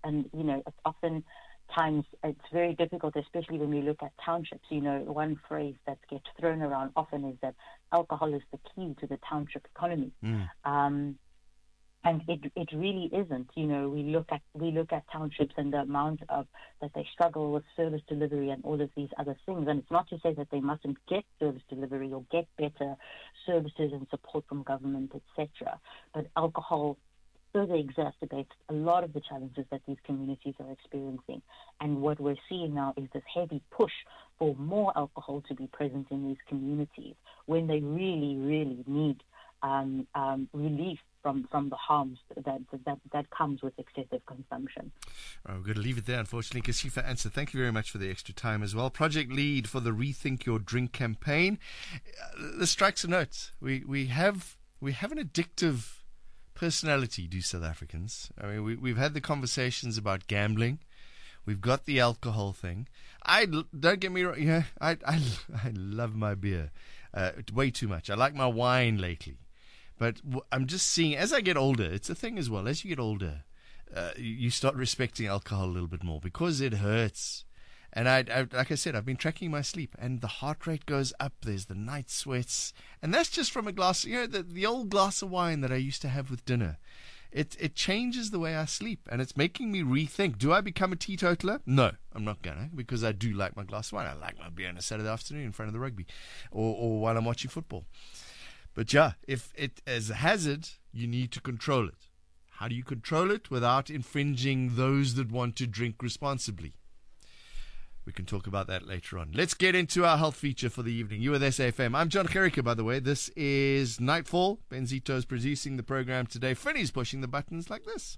and it's often times it's very difficult, especially when we look at townships. One phrase that gets thrown around often is that alcohol is the key to the township economy. And it really isn't. We look at townships and the amount of that they struggle with service delivery and all of these other things. And it's not to say that they mustn't get service delivery or get better services and support from government, etc. But alcohol further exacerbates a lot of the challenges that these communities are experiencing. And what we're seeing now is this heavy push for more alcohol to be present in these communities when they really, really need relief from the harms that comes with excessive consumption. All right, we're going to leave it there, unfortunately. Kasifa Ansah, thank you very much for the extra time as well. Project lead for the Rethink Your Drink campaign. This strikes a note. We have an addictive personality, do South Africans. I mean, we've had the conversations about gambling. We've got the alcohol thing. Don't get me wrong. I love my beer way too much. I like my wine lately. But I'm just seeing, as I get older, it's a thing as well. As you get older, you start respecting alcohol a little bit more because it hurts. And like I said, I've been tracking my sleep, and the heart rate goes up. There's the night sweats, and that's just from a glass. The old glass of wine that I used to have with dinner. It changes the way I sleep, and it's making me rethink. Do I become a teetotaler? No, I'm not gonna, because I do like my glass of wine. I like my beer on a Saturday afternoon in front of the rugby, or while I'm watching football. But yeah, if it is a hazard, you need to control it. How do you control it without infringing those that want to drink responsibly? We can talk about that later on. Let's get into our health feature for the evening. You with SAFM. I'm John Gericke, by the way. This is Nightfall. Benzito's producing the program today. Finney's pushing the buttons like this.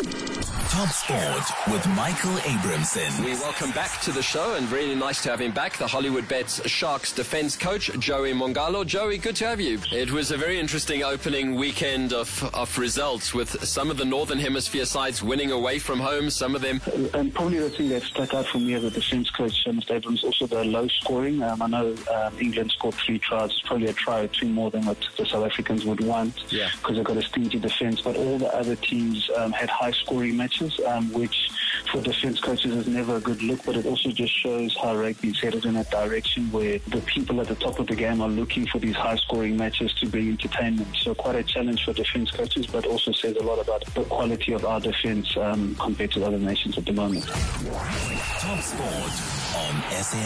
Top Sport with Michael Abramson. We welcome back to the show, and really nice to have him back, the Hollywood Bets Sharks defense coach, Joey Mongalo. Joey, good to have you. It was a very interesting opening weekend of results, with some of the Northern Hemisphere sides winning away from home, some of them. And probably the thing that stuck out for me as a defense coach, Mr. Abrams, also the low scoring. I know England scored 3 tries. It's probably a try or 2 more than what the South Africans would want, because they've got a stingy defense. But all the other teams had high scoring matches, which for defense coaches is never a good look, but it also just shows how rugby is headed in a direction where the people at the top of the game are looking for these high scoring matches to bring entertainment. So quite a challenge for defense coaches, but also says a lot about the quality of our defense compared to other nations at the moment. Top Sport on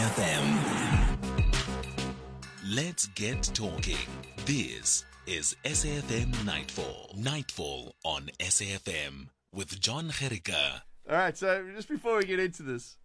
SAFM. Let's get talking. This is SAFM Nightfall. Nightfall on SAFM with John Gericke. All right, so just before we get into this,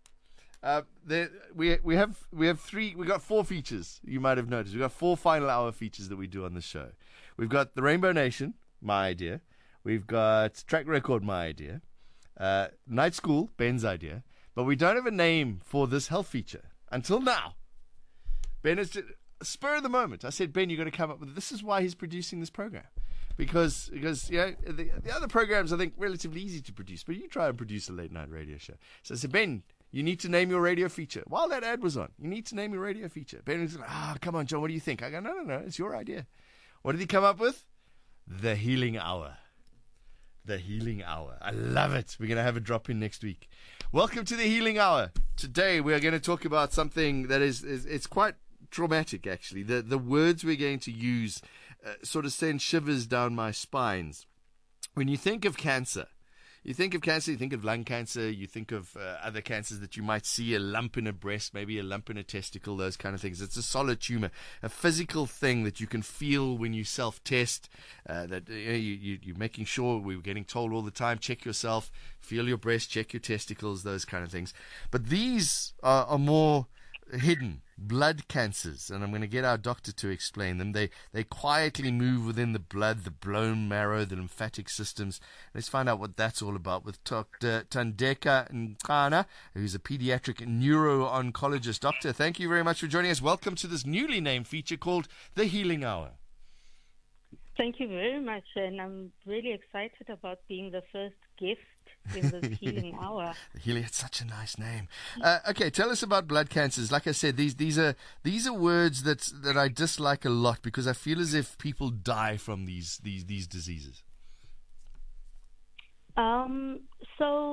we got 4 features. You might have noticed we got 4 final hour features that we do on the show. We've got the Rainbow Nation, my idea. We've got Track Record, my idea. Night School, Ben's idea. But we don't have a name for this health feature until now. Ben is just, spur of the moment. I said, Ben, you've got to come up with it. This is why he's producing this program. Because the other programs, I think, relatively easy to produce. But you try and produce a late night radio show. So I said, Ben, you need to name your radio feature. While that ad was on, you need to name your radio feature. Ben was like, come on, John, what do you think? I go, no, it's your idea. What did he come up with? The Healing Hour. The Healing Hour. I love it. We're going to have a drop in next week. Welcome to the Healing Hour. Today we are going to talk about something that it's quite traumatic, actually. The words we're going to use sort of send shivers down my spines. When you think of cancer, you think of lung cancer, you think of other cancers that you might see, a lump in a breast, maybe a lump in a testicle, those kind of things. It's a solid tumor, a physical thing that you can feel when you self-test, that you're making sure. We were getting told all the time, check yourself, feel your breast, check your testicles, those kind of things. But these are more hidden blood cancers, and I'm going to get our doctor to explain them. They quietly move within the blood, the bone marrow, the lymphatic systems. Let's find out what that's all about with Dr. Thandeka Nkana, who's a pediatric neuro-oncologist. Doctor, thank you very much for joining us. Welcome to this newly named feature called The Healing Hour. Thank you very much, and I'm really excited about being the first guest in this Healing Hour. Healing, it's such a nice name. Okay, tell us about blood cancers. Like I said, these are words that I dislike a lot because I feel as if people die from these diseases. So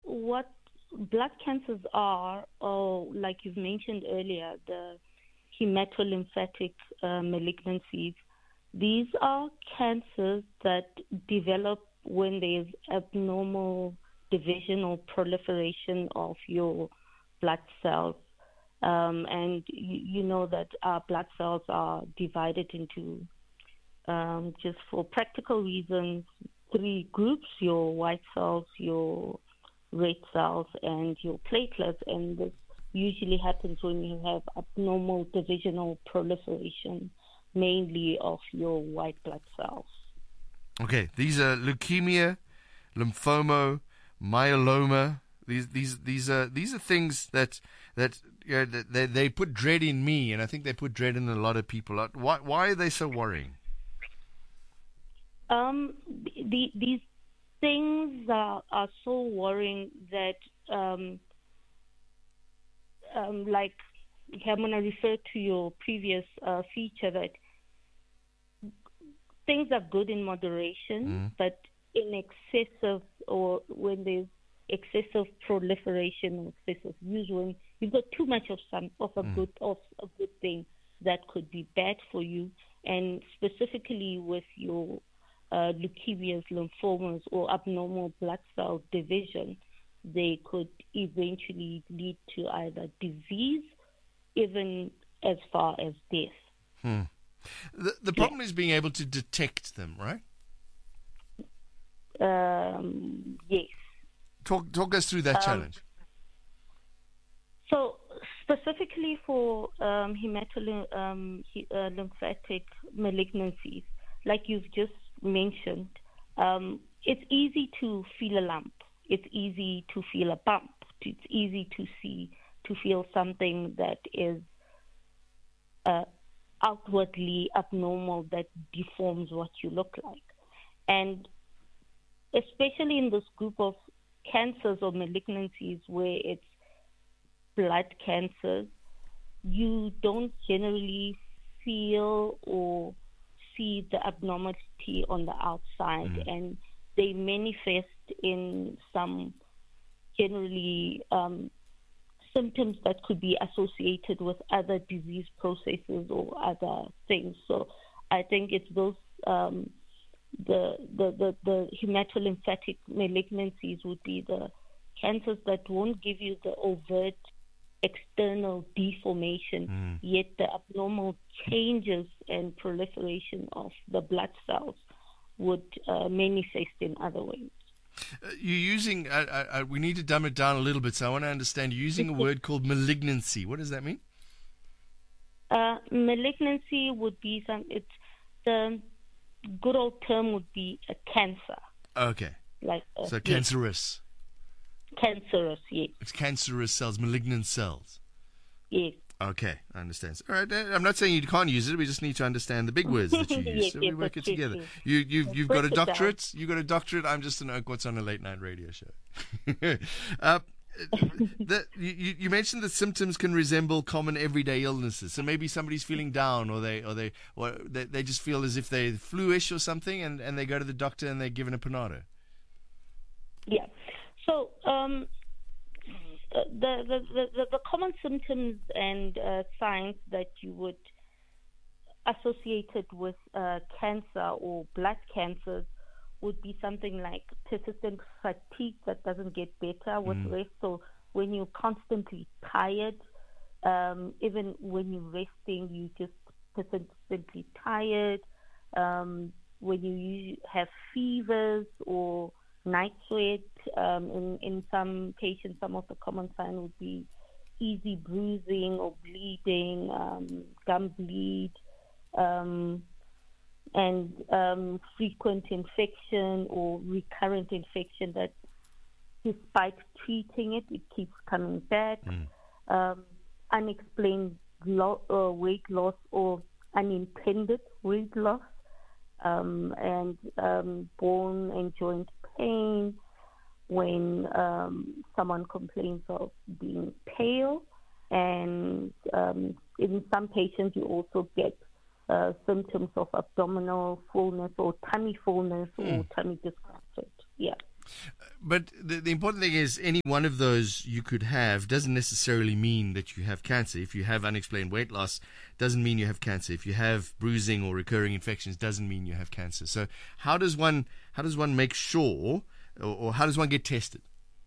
what blood cancers are, or like you've mentioned earlier, the hematolymphatic malignancies, these are cancers that develop when there's abnormal division or proliferation of your blood cells. And you know that our blood cells are divided into, just for practical reasons, 3 groups: your white cells, your red cells, and your platelets. And this usually happens when you have abnormal divisional proliferation, mainly of your white blood cells. Okay, these are leukemia, lymphoma, myeloma. These are things that they put dread in me, and I think they put dread in a lot of people. Why are they so worrying? These things are so worrying that, like, I'm going to refer to your previous feature, that things are good in moderation, but in excessive, or when there's excessive proliferation or excessive use, when you've got too much of a good thing, that could be bad for you. And specifically with your leukemias, lymphomas, or abnormal blood cell division, they could eventually lead to either disease, even as far as death. The problem is being able to detect them, right? Yes. Talk us through that challenge. So specifically for hematolymphatic malignancies, like you've just mentioned, it's easy to feel a lump. It's easy to feel a bump. It's easy to feel something that is outwardly abnormal, that deforms what you look like. And especially in this group of cancers or malignancies where it's blood cancers, you don't generally feel or see the abnormality on the outside, and they manifest in some generally symptoms that could be associated with other disease processes or other things. So I think it's those the hematolymphatic malignancies would be the cancers that won't give you the overt external deformation, yet the abnormal changes and proliferation of the blood cells would manifest in other ways. You're using, we need to dumb it down a little bit, so I want to understand. You're using a word called malignancy. What does that mean? Malignancy would be the good old term would be a cancer. Okay. Like so cancerous. Cancerous, yes. It's cancerous cells, malignant cells. Yes. Okay, I understand. All right, I'm not saying you can't use it. We just need to understand the big words that you use. Yes, so we work it together. You've got a doctorate. You've got a doctorate. I'm just an oak what's on a late night radio show. You mentioned that symptoms can resemble common everyday illnesses. So maybe somebody's feeling down, or they just feel as if they're flu-ish or something, and they go to the doctor and they're given a Panado. Yeah. So the common symptoms and signs that you would associate it with cancer or blood cancers would be something like persistent fatigue that doesn't get better with rest. So when you're constantly tired, even when you're resting, you just persistently tired. When you have fevers or night sweat, in some patients, some of the common signs would be easy bruising or bleeding, gum bleed, and frequent infection or recurrent infection that, despite treating it, it keeps coming back. Unexplained weight loss or unintended weight loss, and bone and joint pain. When someone complains of being pale, and in some patients you also get symptoms of abdominal fullness or tummy fullness or tummy discomfort. Yeah. But the important thing is any one of those you could have doesn't necessarily mean that you have cancer. If you have unexplained weight loss, doesn't mean you have cancer. If you have bruising or recurring infections, doesn't mean you have cancer. So how does one make sure, or how does one get tested?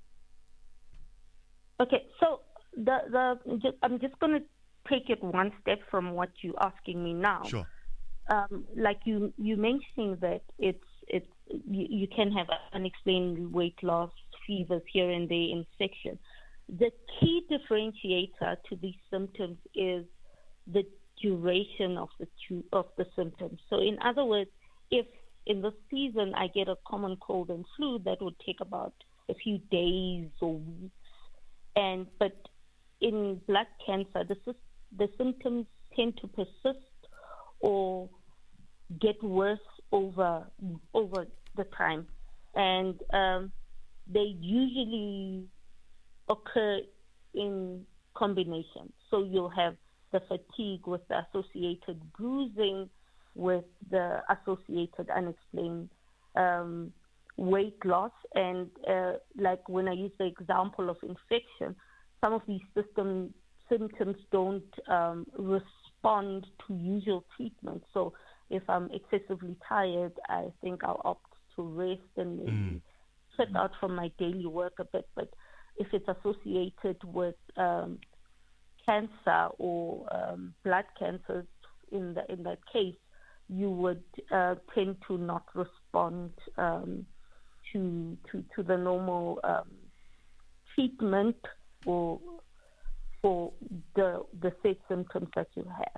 Okay, so I'm just going to take it one step from what you're asking me now. Sure. Like you mentioning that you can have unexplained weight loss, fevers here and there, infection. The key differentiator to these symptoms is the duration of the symptoms. So in other words, if in the season I get a common cold and flu, that would take about a few days or weeks. But in blood cancer, the symptoms tend to persist or get worse over the time, and they usually occur in combination. So you'll have the fatigue with the associated bruising, with the associated unexplained weight loss, and like when I use the example of infection, some of these symptoms don't respond to usual treatment. So if I'm excessively tired, I think I'll opt to rest and maybe check out from my daily work a bit. But if it's associated with cancer or blood cancers, in that case, you would tend to not respond to the normal treatment or for the said symptoms that you have.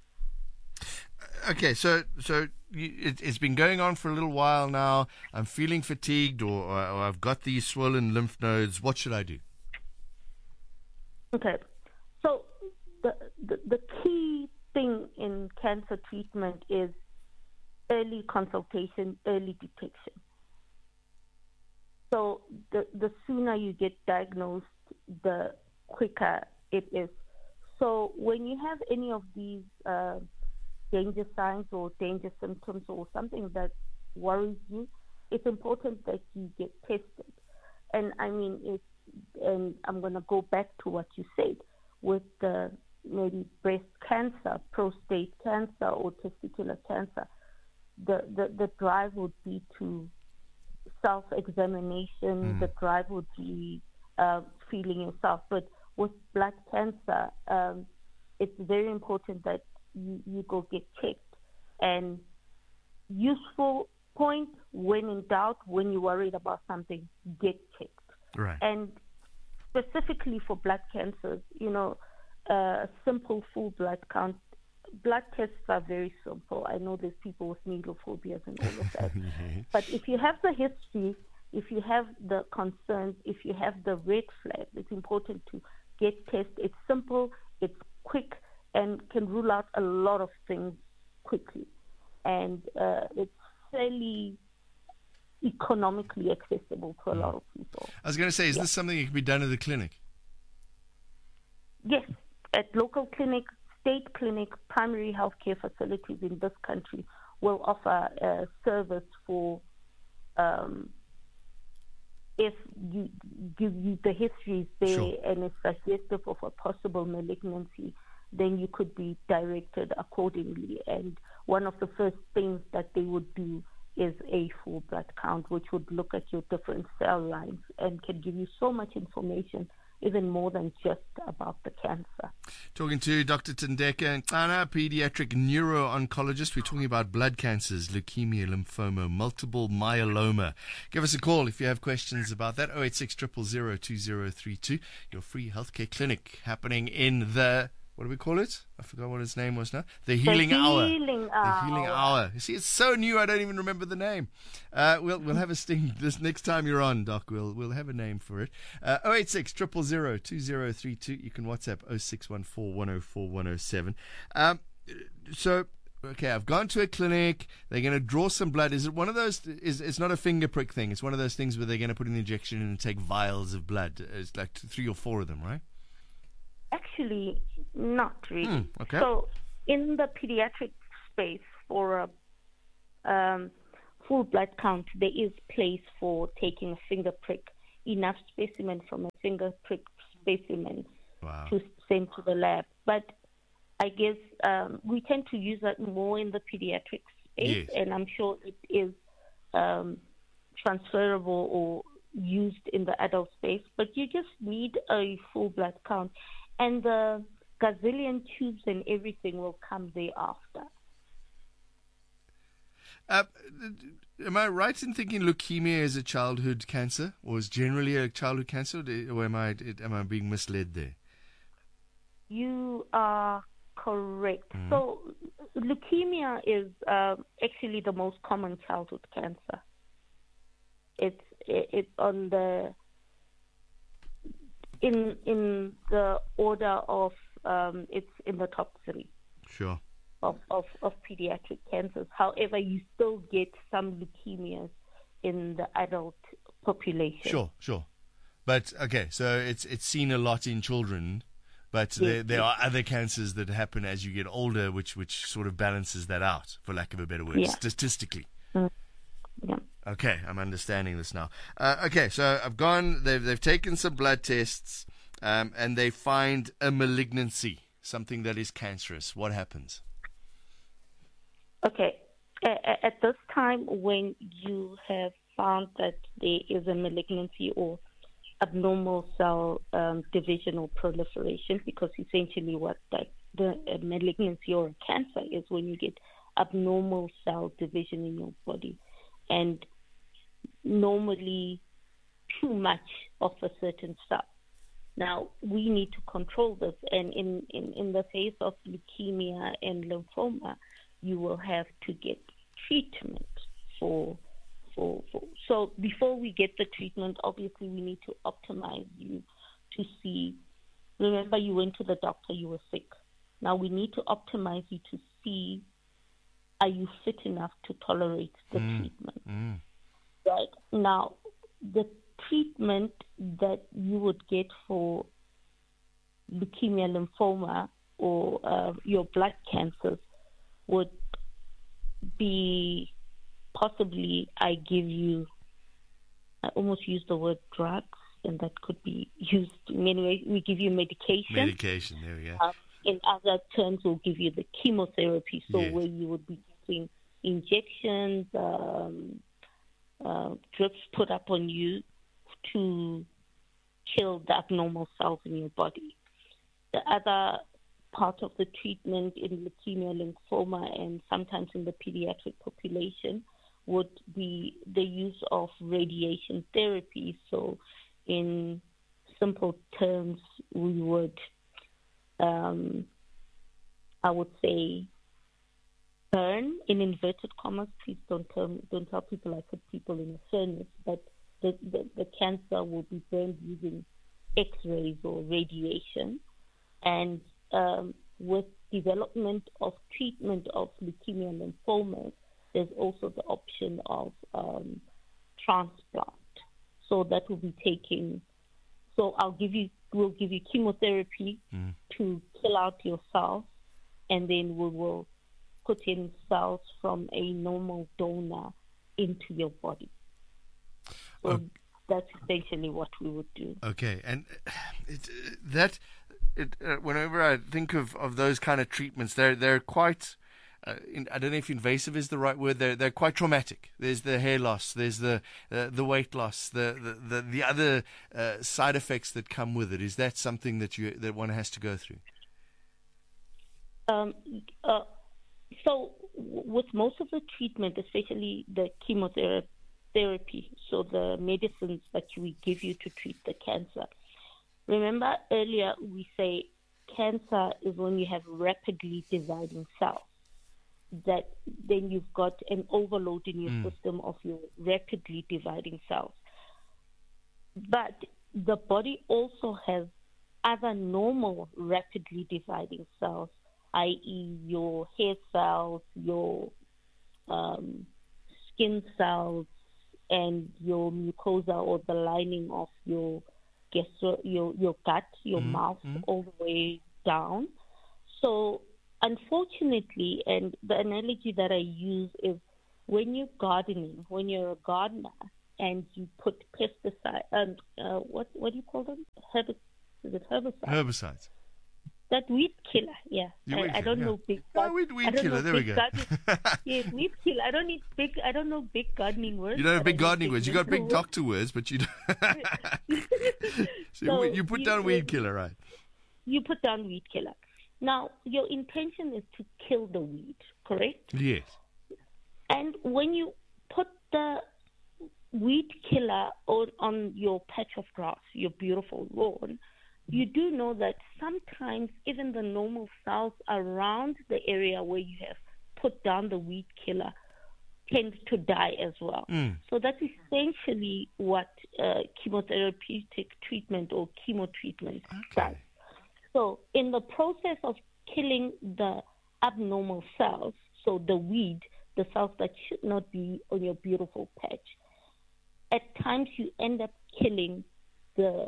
Okay, so it's been going on for a little while now. I'm feeling fatigued, or I've got these swollen lymph nodes. What should I do? Okay, so the key thing in cancer treatment is early consultation, early detection. So the sooner you get diagnosed, the quicker it is. So when you have any of these danger signs or danger symptoms or something that worries you, it's important that you get tested. And I mean, and I'm going to go back to what you said with the maybe breast cancer, prostate cancer, or testicular cancer. The drive would be to self-examination. The drive would be feeling yourself. But with blood cancer, it's very important that you go get checked. And useful point, when in doubt, when you're worried about something, get checked. Right. And specifically for blood cancers, simple full blood count. Blood tests are very simple. I know there's people with needle phobias and all of that. But if you have the history, if you have the concerns, if you have the red flag, it's important to get tested. It's simple, it's quick, and can rule out a lot of things quickly. And it's fairly economically accessible to a lot of people. I was going to say, is this something that can be done at the clinic? Yes, at local clinic, state clinic, primary healthcare facilities in this country will offer a service for if you give you the history is there. Sure. And it's suggestive of a possible malignancy, then you could be directed accordingly. And one of the first things that they would do is a full blood count, which would look at your different cell lines and can give you so much information, even more than just about the cancer. Talking to Dr. Tendeka Nkana, pediatric neuro-oncologist. We're talking about blood cancers, leukemia, lymphoma, multiple myeloma. Give us a call if you have questions about that. 086 000 2032. Your free healthcare clinic happening in the... What do we call it? I forgot what its name was now. The Healing Hour. The Healing Hour. You see, it's so new I don't even remember the name. We'll have a sting this next time you're on, Doc. We'll have a name for it. 086 000 2032. You can WhatsApp 0614 104 107. So, okay, I've gone to a clinic. They're going to draw some blood. Is it one of those? It's not a finger prick thing. It's one of those things where they're going to put an injection in and take vials of blood. It's like 3 or 4 of them, right? Actually, not really. Okay. So, in the pediatric space, for full blood count, there is place for taking a finger prick, enough specimen from a finger prick specimen to send to the lab. But I guess we tend to use that more in the pediatric space, and I'm sure it is transferable or used in the adult space. But you just need a full blood count, and the gazillion tubes and everything will come thereafter. Am I right in thinking leukemia is a childhood cancer, or is generally a childhood cancer, or am I being misled there? You are correct. So leukemia is actually the most common childhood cancer. It's on the in the order of it's in the top 3. Sure. Of pediatric cancers. However, you still get some leukemias in the adult population. Sure. But okay, so it's seen a lot in children, but there are other cancers that happen as you get older, which sort of balances that out, for lack of a better word, statistically. Yeah. Okay, I'm understanding this now. Okay, so I've gone. They've taken some blood tests, and they find a malignancy, something that is cancerous. What happens? Okay. At this time, when you have found that there is a malignancy or abnormal cell division or proliferation, because essentially what the malignancy or a cancer is when you get abnormal cell division in your body, and normally too much of a certain cell. Now, we need to control this, and in the case of leukemia and lymphoma, you will have to get treatment for. So before we get the treatment, obviously we need to optimize you to see. Remember, you went to the doctor, you were sick. Now we need to optimize you to see, are you fit enough to tolerate the treatment? Right? Now, the treatment that you would get for leukemia, lymphoma, or your blood cancers would be possibly, I almost use the word drugs, and that could be used in many ways. We give you medication. Medication, there we go. In other terms, we'll give you the chemotherapy, so where you would be getting injections, drips put up on you to kill the abnormal cells in your body. The other part of the treatment in leukemia, lymphoma, and sometimes in the pediatric population would be the use of radiation therapy. So in simple terms, we would, I would say, burn, in inverted commas. Please don't tell people I put people in a furnace, but the cancer will be burned using X-rays or radiation. And with development of treatment of leukemia and lymphomas, there's also the option of transplant. So that will be taking. So we'll give you chemotherapy to kill out your cells, and then we will put in cells from a normal donor into your body. So that's essentially what we would do. Okay, and whenever I think of those kind of treatments, they're quite. I don't know if invasive is the right word. They're quite traumatic. There's the hair loss. There's the weight loss. The other side effects that come with it. Is that something that one has to go through? So with most of the treatment, especially the chemotherapy, so the medicines that we give you to treat the cancer. Remember earlier we say cancer is when you have rapidly dividing cells. That then you've got an overload in your system of your rapidly dividing cells. But the body also has other normal rapidly dividing cells, i.e. your hair cells, your skin cells, and your mucosa, or the lining of your gut, your mouth, all the way down. So unfortunately, and the analogy that I use is when you're gardening, when you're a gardener and you put pesticide and what do you call them? Is it herbicide? Herbicides. That weed killer, yeah. I don't know big. Weed killer. There we go. Yes, weed killer. I don't know big gardening words. You don't have big gardening words. You got big doctor words, but you don't. So you put down weed killer, right? You put down weed killer. Now, your intention is to kill the weed, correct? Yes. And when you put the weed killer on your patch of grass, your beautiful lawn, you do know that sometimes even the normal cells around the area where you have put down the weed killer tend to die as well. So that's essentially what chemotherapeutic treatment or chemo treatment does. So in the process of killing the abnormal cells, so the weed, the cells that should not be on your beautiful patch, at times you end up killing the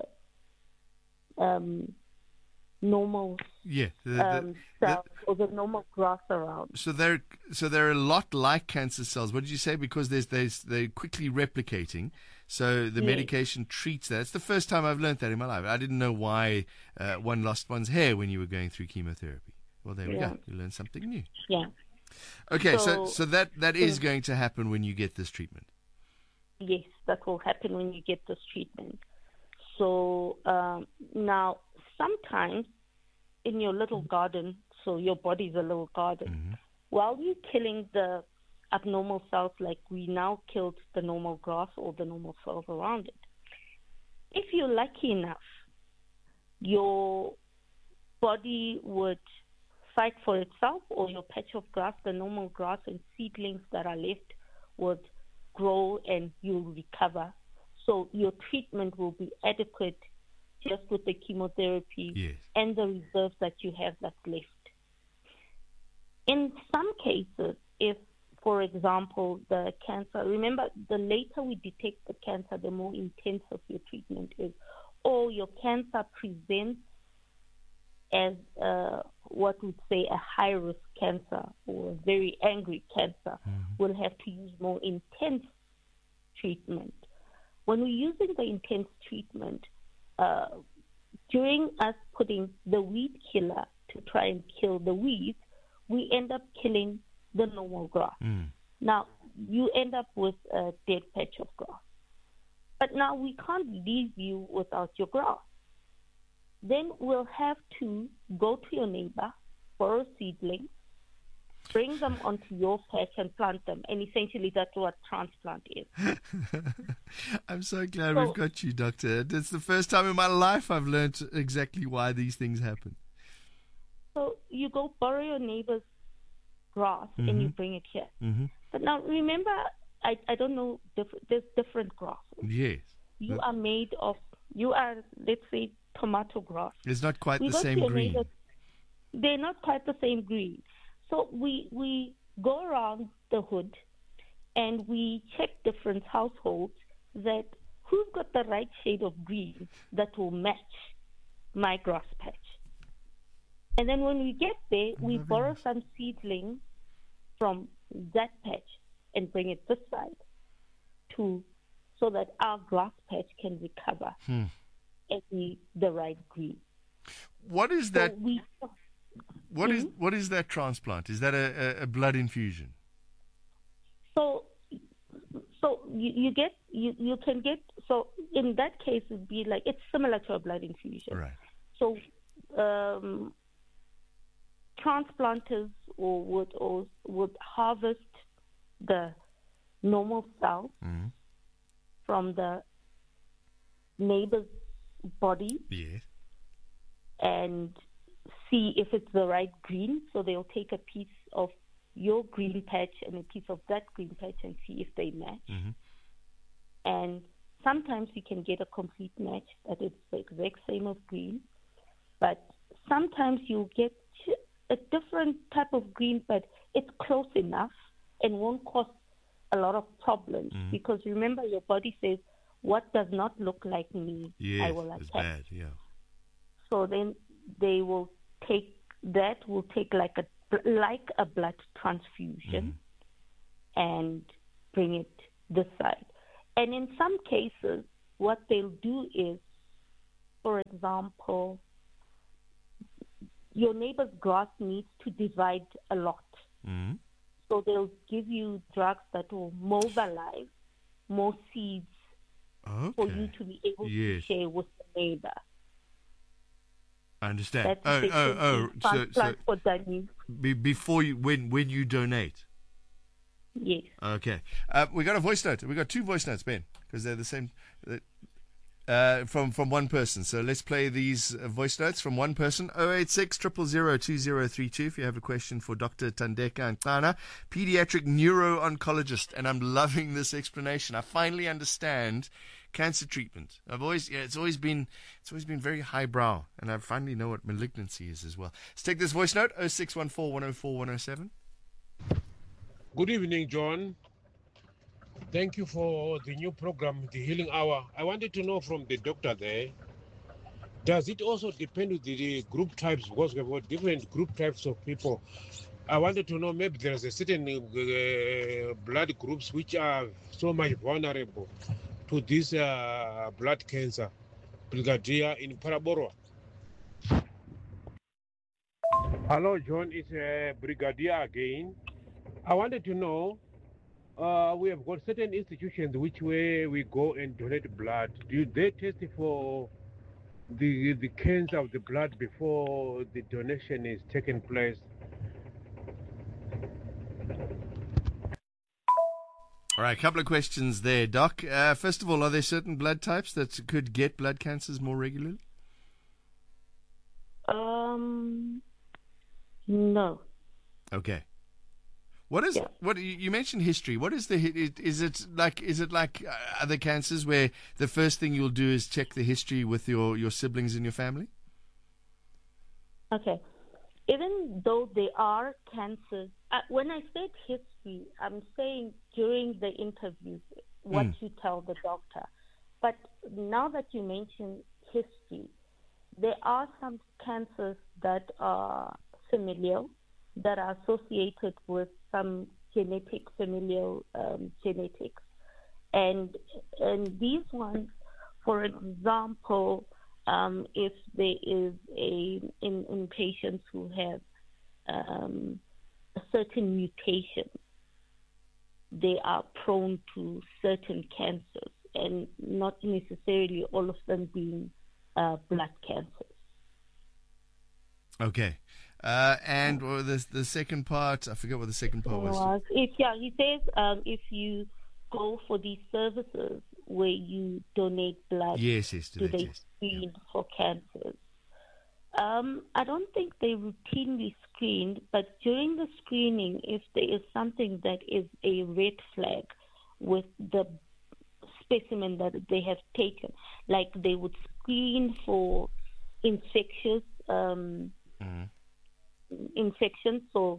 normal cells or the normal grass around. So they're a lot like cancer cells. What did you say? Because they're quickly replicating. So the medication treats that. It's the first time I've learned that in my life. I didn't know why one lost one's hair when you were going through chemotherapy. Well, there we go. You learned something new. Yeah. Okay, so that is going to happen when you get this treatment. Yes, that will happen when you get this treatment. So now, sometimes in your little garden, so your body's a little garden, while you're killing the abnormal cells like we now killed the normal grass or the normal cells around it, if you're lucky enough, your body would fight for itself, or your patch of grass, the normal grass and seedlings that are left would grow and you'll recover. So your treatment will be adequate just with the chemotherapy and the reserves that you have that's left. In some cases, if, for example, the cancer, remember, the later we detect the cancer, the more intensive your treatment is, or your cancer presents as what we'd say a high-risk cancer or a very angry cancer, we'll have to use more intense treatment. When we're using the intense treatment, during us putting the weed killer to try and kill the weeds, we end up killing the normal grass. Now, you end up with a dead patch of grass. But now we can't leave you without your grass. Then we'll have to go to your neighbor, borrow seedlings, bring them onto your patch and plant them. And essentially that's what transplant is. I'm so glad we've got you, Doctor. It's the first time in my life I've learned exactly why these things happen. So you go borrow your neighbor's grass and you bring it here. But now remember, I don't know, there's different grasses. Yes. You are, let's say, tomato grass. It's not quite the same green. They're not quite the same green. So we go around the hood and we check different households that who's got the right shade of green that will match my grass patch. And then when we get there, we borrow some seedlings from that patch and bring it this side so that our grass patch can recover and be the right green. What is that? What is that transplant? Is that a blood infusion? So you can get in that case it'd be like it's similar to a blood infusion. Right. So transplanters would harvest the normal cells from the neighbor's body. Yes. And see if it's the right green. So they'll take a piece of your green patch and a piece of that green patch and see if they match. And sometimes you can get a complete match that is the exact same of green. But sometimes you'll get a different type of green, but it's close enough and won't cause a lot of problems. Because remember, your body says, what does not look like me, I will attack. It's bad, yeah. So then they will take like a blood transfusion and bring it this side. And in some cases, what they'll do is, for example, your neighbor's grass needs to divide a lot. Mm. So they'll give you drugs that will mobilize more seeds for you to be able to share with the neighbor. I understand. Before you, when you donate. Yes. Okay. We got a voice note. We got two voice notes, Ben, because they're the same. From one person. So let's play these voice notes from one person. 086 000 2032 if you have a question for Dr. Thandeka Nkana, pediatric neuro-oncologist. And I'm loving this explanation. I finally understand cancer treatment. It's always been very highbrow, and I finally know what malignancy is as well. Let's take this voice note. 0614 104 107. Good evening, John. Thank you for the new program, The Healing Hour. I wanted to know from the doctor there, does it also depend on the group types? Because we've got different group types of people. I wanted to know maybe there's a certain blood groups which are so much vulnerable to this blood cancer. Brigadier in Paraboro. Hello, John. It's Brigadier again. I wanted to know, we have got certain institutions which way we go and donate blood. Do they test for the cancer of the blood before the donation is taken place? All right, a couple of questions there, Doc. First of all, are there certain blood types that could get blood cancers more regularly? No. Okay. What you mentioned history? What is is it like other cancers where the first thing you'll do is check the history with your siblings in your family? Okay. Even though they are cancers, when I said history, I'm saying during the interviews what you tell the doctor. But now that you mention history, there are some cancers that are familial, that are associated with some familial genetics. And these ones, for example, if there is in patients who have a certain mutation, they are prone to certain cancers, and not necessarily all of them being blood cancers. Okay. And the second part, I forget what the second part was. He says if you go for these services where you donate blood, do they screen for cancers? I don't think they routinely screened, but during the screening, if there is something that is a red flag with the specimen that they have taken, like they would screen for infectious infections, so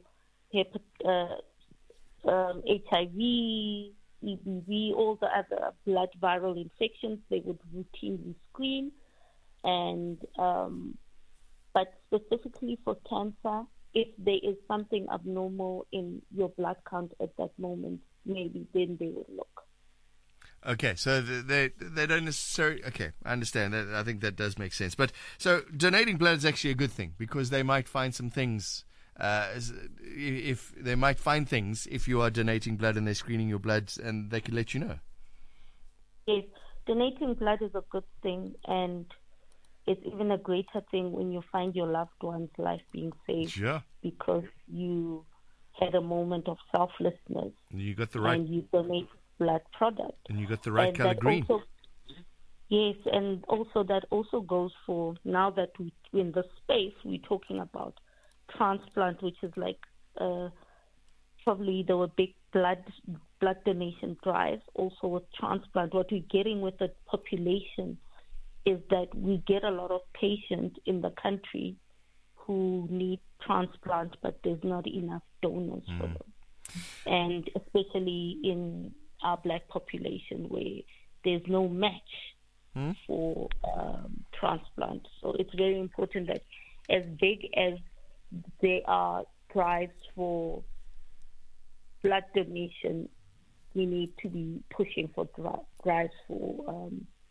HIV, EBV, all the other blood viral infections, they would routinely screen. And but specifically for cancer, if there is something abnormal in your blood count at that moment, maybe then they would look. Okay, so they don't necessarily... Okay, I understand. I think that does make sense. But so donating blood is actually a good thing, because they might find some things. If they might find things if you are donating blood and they're screening your blood, and they can let you know. Yes, donating blood is a good thing, and it's even a greater thing when you find your loved one's life being saved. Sure. Because you had a moment of selflessness. And you got the right... And you donate blood product. And you got the right color green. Yes, and also that also goes for, now that we in the space, we're talking about transplant, which is like probably there were big blood donation drives also with transplant. What we're getting with the population is that we get a lot of patients in the country who need transplant, but there's not enough donors for them. And especially in our black population, where there's no match for transplant. So it's very important that as big as there are drives for blood donation, we need to be pushing for drives for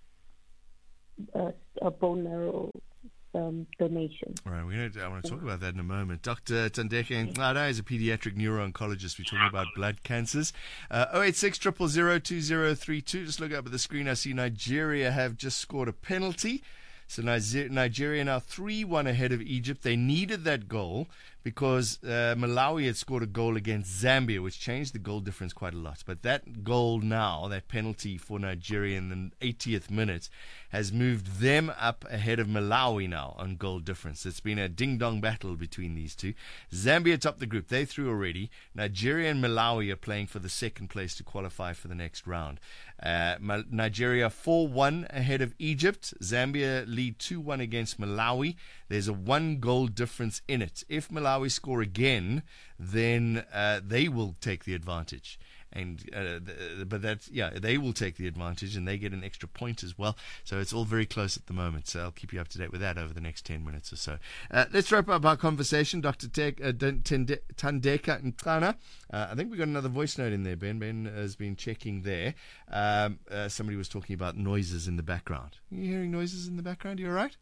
a bone marrow donation. All right, I want to talk about that in a moment. Dr. Thandeka Nxada is a pediatric neuro-oncologist. We're talking about blood cancers. 086 000 2032. Just look up at the screen. I see Nigeria have just scored a penalty. So Nigeria now 3-1 ahead of Egypt. They needed that goal because Malawi had scored a goal against Zambia, which changed the goal difference quite a lot. But that goal now, that penalty for Nigeria in the 80th minute, has moved them up ahead of Malawi now on goal difference. It's been a ding-dong battle between these two. Zambia topped the group. They through already. Nigeria and Malawi are playing for the second place to qualify for the next round. Nigeria 4-1 ahead of Egypt. Zambia lead 2-1 against Malawi. There's a 1-goal difference in it. If Malawi score again, then they will take the advantage. But that's, they will take the advantage and they get an extra point as well. So it's all very close at the moment. So I'll keep you up to date with that over the next 10 minutes or so. Let's wrap up our conversation. Dr. Thandeka Nxada. I think we got another voice note in there. Ben has been checking there. Somebody was talking about noises in the background. Are you hearing noises in the background? Are you all right?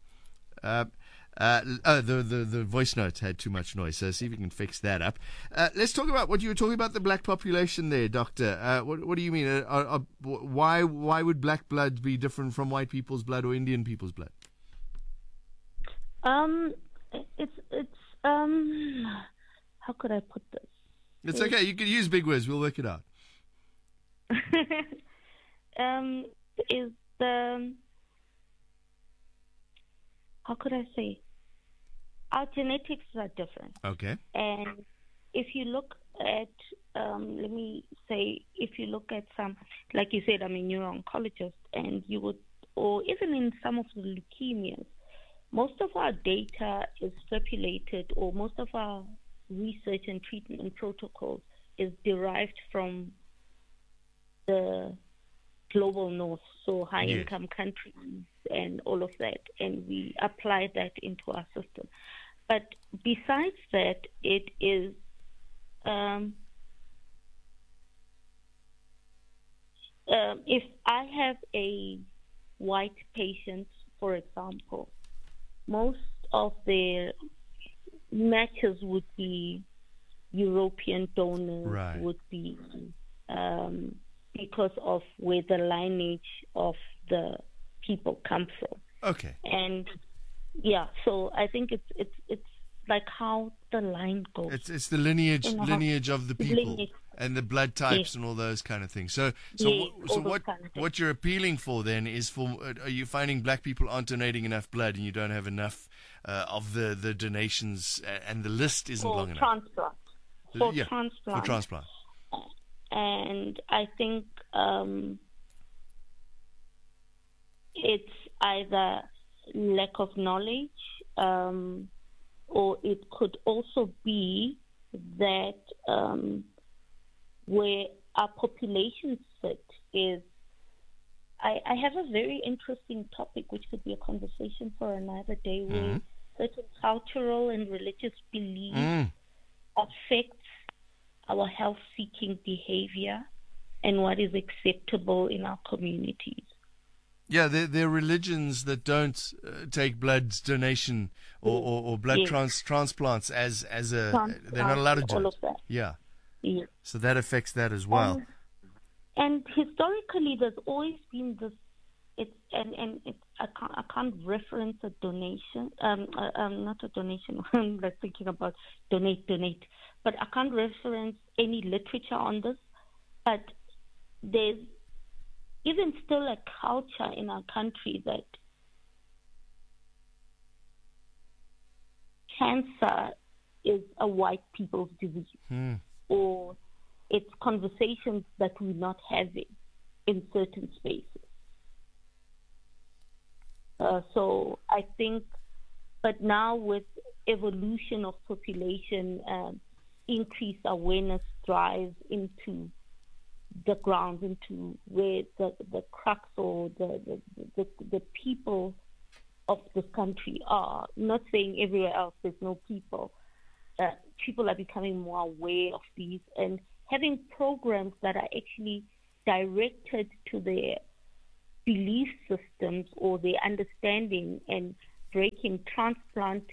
The voice note had too much noise, so see if you can fix that up. Let's talk about what you were talking about, the black population there, Doctor. What do you mean? Why would black blood be different from white people's blood or Indian people's blood? It's how could I put this? It's okay. You can use big words. We'll work it out. How could I say? Our genetics are different. Okay. And if you look at, if you look at some, like you said, I'm a neuro-oncologist, and you would, or even in some of the leukemias, most of our data is stipulated, or most of our research and treatment protocols is derived from the global north, so high-income countries and all of that, and we apply that into our system. But besides that, it is if I have a white patient, for example, most of their matches would be European donors, right, would be because of where the lineage of the people come from. Okay. And so I think it's like how the line goes. It's the lineage of the people and the blood types and all those kind of things. So what you're appealing for then is are you finding black people aren't donating enough blood and you don't have enough of the donations and the list isn't long enough? For transplant. And I think it's either lack of knowledge, or it could also be that where our population sit is. I have a very interesting topic which could be a conversation for another day, where certain cultural and religious beliefs affect our health-seeking behavior and what is acceptable in our communities. Yeah, there are religions that don't take blood donation or blood transplants as a they're not allowed to do all it. Of that. Yeah. Yeah. So that affects that as well. And historically, there's always been this. I can't reference a donation. Not a donation. I'm like thinking about donate. But I can't reference any literature on this. But there's even still a culture in our country that cancer is a white people's disease, or it's conversations that we're not having in certain spaces. So I think, but now with evolution of population, increased awareness drives into the ground, into where the crux or the people of this country are. Not saying everywhere else there's no people. People are becoming more aware of these, and having programs that are actually directed to their belief systems or their understanding, and breaking transplant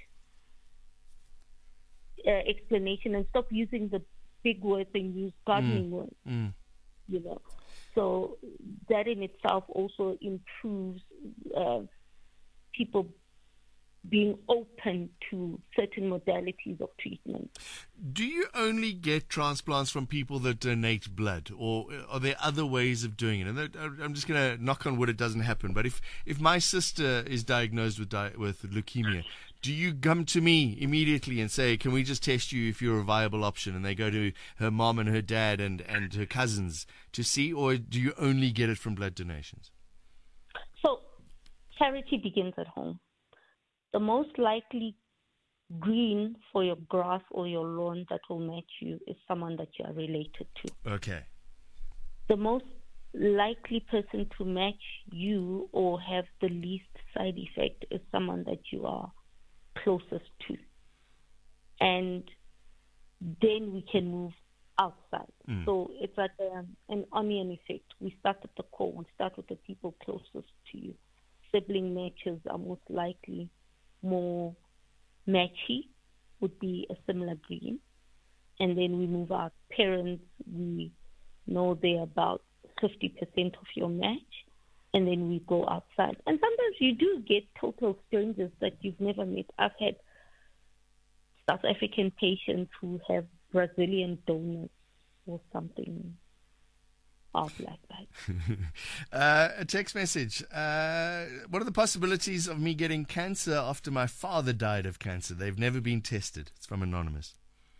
explanation, and stop using the big words and use gardening words. You know, so that in itself also improves people being open to certain modalities of treatment. Do you only get transplants from people that donate blood, or are there other ways of doing it? And I'm just going to knock on wood it doesn't happen, but if my sister is diagnosed with leukemia, do you come to me immediately and say, can we just test you if you're a viable option? And they go to her mom and her dad and her cousins to see, or do you only get it from blood donations? So charity begins at home. The most likely green for your grass or your lawn that will match you is someone that you are related to. Okay. The most likely person to match you or have the least side effect is someone that you are closest to. And then we can move outside. So it's like an onion effect. We start at the core. We start with the people closest to you. Sibling matches are most likely more matchy, would be a similar green. And then we move our parents. We know they're about 50% of your match. And then we go outside. And sometimes you do get total strangers that you've never met. I've had South African patients who have Brazilian donors or something off like that. A text message. What are the possibilities of me getting cancer after my father died of cancer? They've never been tested. It's from Anonymous.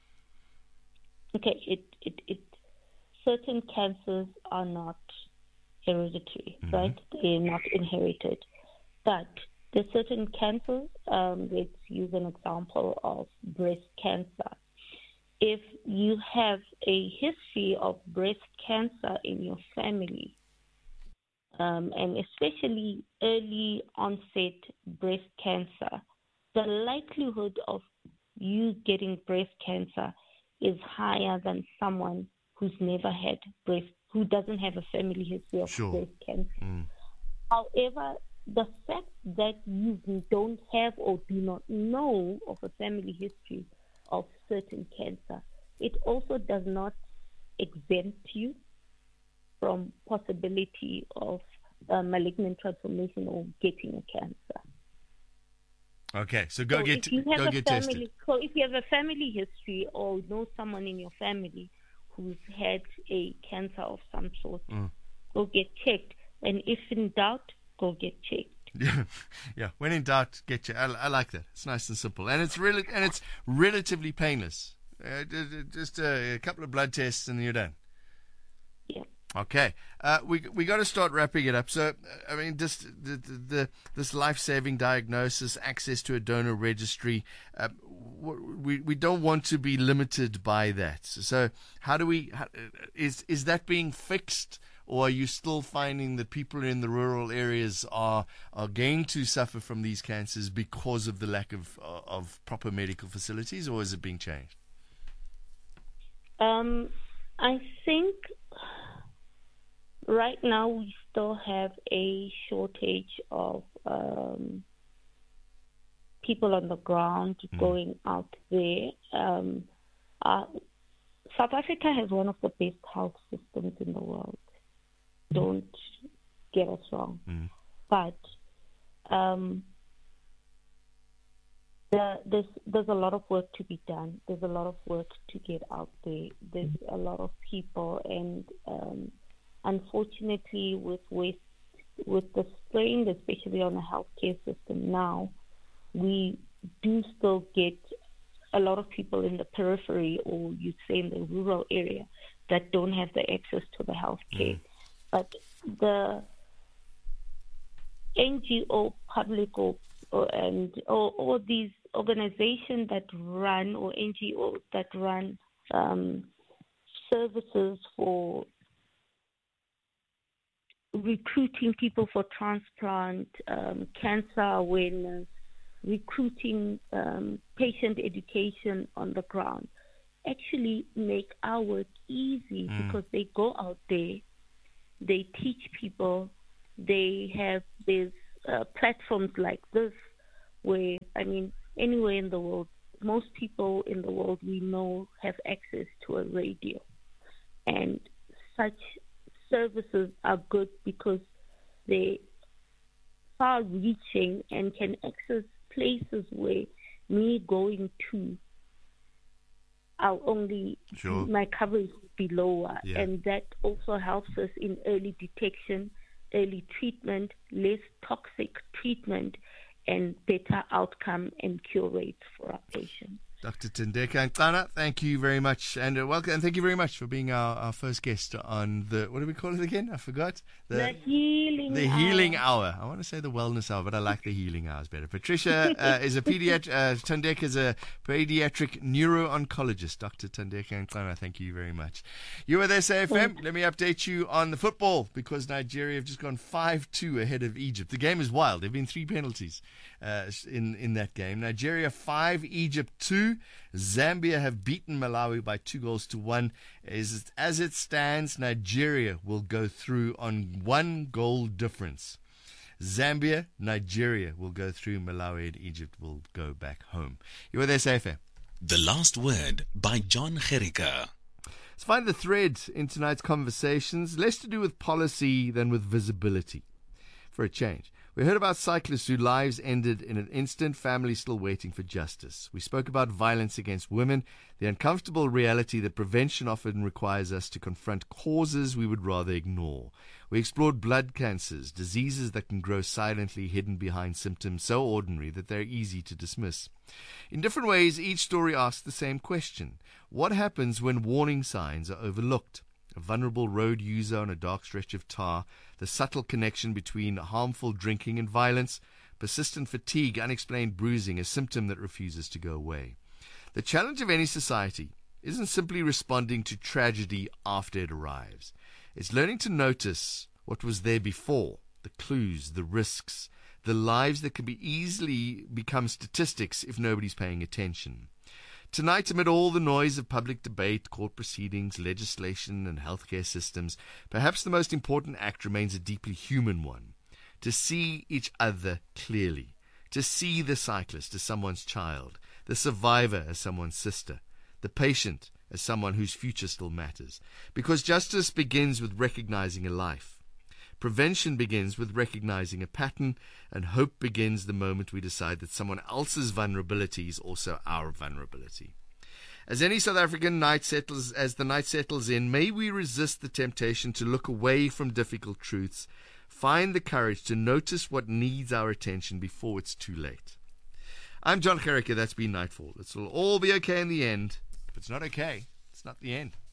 Okay, certain cancers are not hereditary, right? They're not inherited. But there's certain cancers. Let's use an example of breast cancer. If you have a history of breast cancer in your family, and especially early onset breast cancer, the likelihood of you getting breast cancer is higher than someone who's never had who doesn't have a family history of breast cancer. However, the fact that you don't have or do not know of a family history of certain cancer, it also does not exempt you from possibility of malignant transformation or getting a cancer. Okay, so go get tested. So if you have a family history or know someone in your family who's had a cancer of some sort, go get checked. And if in doubt, go get checked. Yeah. When in doubt, get checked. I like that. It's nice and simple, and it's relatively painless. Just a couple of blood tests and you're done. Yeah. Okay. We got to start wrapping it up. So, I mean, just this life-saving diagnosis, access to a donor registry, we don't want to be limited by that. So how do we? Is that being fixed, or are you still finding that people in the rural areas are going to suffer from these cancers because of the lack of proper medical facilities, or is it being changed? I think right now we still have a shortage of people on the ground going out there. South Africa has one of the best health systems in the world. Don't get us wrong. But there's a lot of work to be done. There's a lot of work to get out there. There's a lot of people, and unfortunately, with the strain, especially on the healthcare system now, we do still get a lot of people in the periphery, or you'd say in the rural area, that don't have the access to the healthcare. But the NGO, public, or these organizations that run, or NGOs that run services for recruiting people for transplant, cancer awareness, recruiting patient education on the ground. actually make our work easy because they go out there, they teach people, they have these platforms like this where, I mean, anywhere in the world, most people in the world we know have access to a radio. And such services are good because they far-reaching and can access places where me going to, I'll only, my coverage will be lower. Yeah. And that also helps us in early detection, early treatment, less toxic treatment, and better outcome and cure rates for our patients. Dr. Thandeka Nqana, thank you very much, and welcome, and thank you very much for being our first guest on the, what do we call it again? I forgot. The healing hour. I want to say the wellness hour, but I like the healing hours better. Patricia is a Thandeka is a pediatric neuro-oncologist. Dr. Thandeka Nqana, thank you very much. You were there, SAFM. Let me update you on the football, because Nigeria have just gone 5-2 ahead of Egypt. The game is wild. There have been 3 penalties in that game. Nigeria 5, Egypt 2. Zambia have beaten Malawi by 2-1. As it stands, Nigeria will go through on 1 goal difference. Zambia, Nigeria will go through. Malawi and Egypt will go back home. You were there, SAFM. The Last Word by John Gericke. Let's find the thread in tonight's conversations. Less to do with policy than with visibility. For a change. We heard about cyclists whose lives ended in an instant, families still waiting for justice. We spoke about violence against women, the uncomfortable reality that prevention often requires us to confront causes we would rather ignore. We explored blood cancers, diseases that can grow silently hidden behind symptoms so ordinary that they're easy to dismiss. In different ways, each story asks the same question. What happens when warning signs are overlooked? A vulnerable road user on a dark stretch of tar, the subtle connection between harmful drinking and violence, persistent fatigue, unexplained bruising, a symptom that refuses to go away. The challenge of any society isn't simply responding to tragedy after it arrives. It's learning to notice what was there before, the clues, the risks, the lives that can be easily become statistics if nobody's paying attention. Tonight, amid all the noise of public debate, court proceedings, legislation, and healthcare systems, perhaps the most important act remains a deeply human one. To see each other clearly. To see the cyclist as someone's child, the survivor as someone's sister, the patient as someone whose future still matters. Because justice begins with recognizing a life. Prevention begins with recognizing a pattern, and hope begins the moment we decide that someone else's vulnerability is also our vulnerability. As any South African night settles in, may we resist the temptation to look away from difficult truths, find the courage to notice what needs our attention before it's too late. I'm John Gericke. That's been Nightfall. It'll all be okay in the end. If it's not okay, it's not the end.